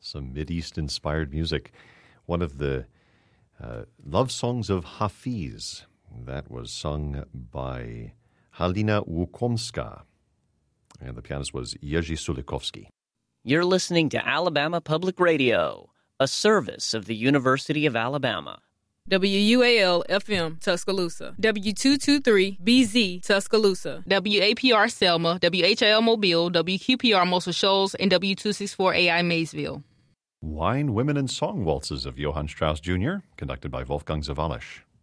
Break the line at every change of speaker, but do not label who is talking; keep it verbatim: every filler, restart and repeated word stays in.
some Mideast-inspired music. One of the uh, love songs of Hafiz. That was sung by Halina Łukomska. And the pianist was Jerzy Sulikowski.
You're listening to Alabama Public Radio, a service of the University of Alabama.
W U A L F M Tuscaloosa, W two twenty-three B Z Tuscaloosa,
W A P R Selma, W H I L Mobile, W Q P R Muscle Shoals, and W two sixty-four A I Maysville.
Wine, Women, and Song Waltzes of Johann Strauss Junior, conducted by Wolfgang Zawalisch.